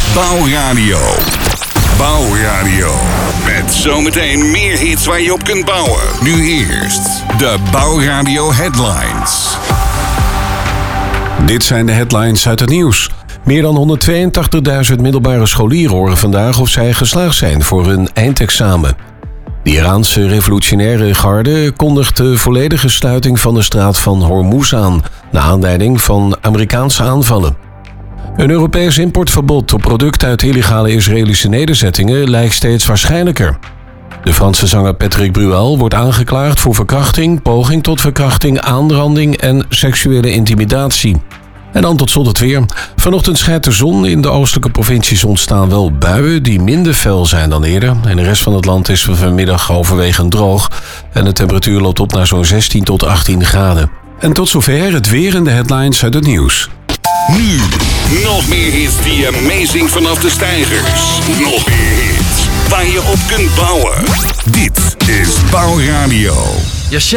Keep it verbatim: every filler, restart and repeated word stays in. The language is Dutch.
Bouwradio. Bouwradio. Met zometeen meer hits waar je op kunt bouwen. Nu eerst de Bouwradio headlines. Dit zijn de headlines uit het nieuws. Meer dan honderdtweeëntachtigduizend middelbare scholieren horen vandaag of zij geslaagd zijn voor hun eindexamen. De Iraanse revolutionaire garde kondigt de volledige sluiting van de straat van Hormuz aan, naar aanleiding van Amerikaanse aanvallen. Een Europees importverbod op producten uit illegale Israëlische nederzettingen lijkt steeds waarschijnlijker. De Franse zanger Patrick Bruel wordt aangeklaagd voor verkrachting, poging tot verkrachting, aanranding en seksuele intimidatie. En dan tot slot het weer. Vanochtend schijnt de zon. In de oostelijke provincies ontstaan wel buien die minder fel zijn dan eerder. In de rest van het land is het vanmiddag overwegend droog. En de temperatuur loopt op naar zo'n zestien tot achttien graden. En tot zover het weer en de headlines uit het nieuws. Nu, nog meer hits die amazing vanaf de stijgers. Nog meer hits waar je op kunt bouwen. Dit is Bouwradio.